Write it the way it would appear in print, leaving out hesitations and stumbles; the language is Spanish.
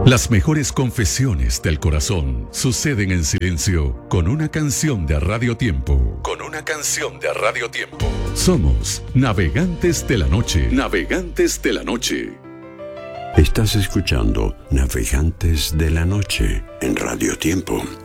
Las mejores confesiones del corazón suceden en silencio con una canción de Radio Tiempo. Con una canción de Radio Tiempo. Somos Navegantes de la Noche. Navegantes de la Noche. Estás escuchando Navegantes de la Noche en Radio Tiempo.